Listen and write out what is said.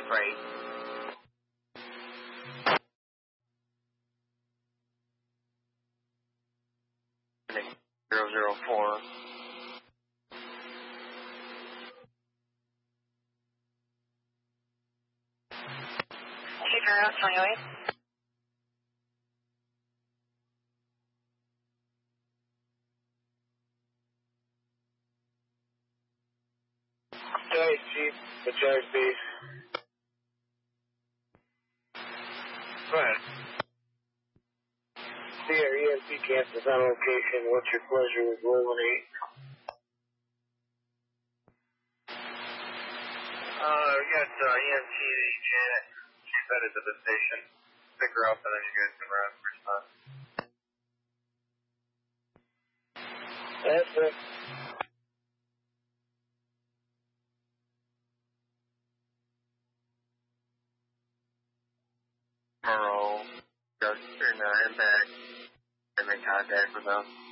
freight. Phoenix 004. Chief 28. Hey, Chief, the Charge Base. Go ahead. See our EMP camp is on location. What's your pleasure with rolling 8? We got EMT Janet. She's headed to the station. Pick her up and then you guys can respond. That's it. Pearl, just impact, and make contact with them.